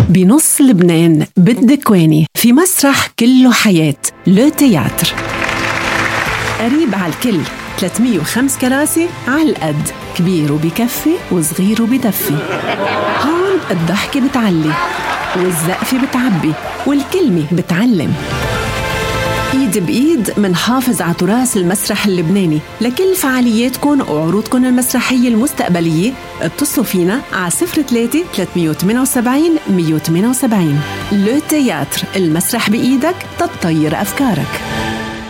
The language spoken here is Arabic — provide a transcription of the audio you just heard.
بنص لبنان بالدكواني في مسرح كله حياة لو تياتر، قريب على الكل، 305 كراسي على القد، كبير وبكفي وصغير وبدفي. هون الضحكة بتعلي والزقفة بتعبي والكلمة بتعلم. ايد بايد منحافظ على تراث المسرح اللبناني. لكل فعالياتكم وعروضكم المسرحية المستقبلية اتصلوا فينا على 03 378 178. لو تياتر، المسرح بإيدك تطير أفكارك.